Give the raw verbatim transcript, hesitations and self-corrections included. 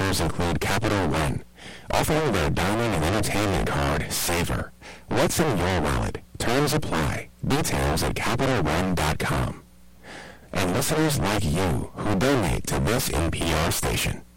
sponsors include Capital One, offering their dining and entertainment card, Savor. What's in your wallet? Terms apply. Details at Capital One dot com. And listeners like you who donate to this N P R station.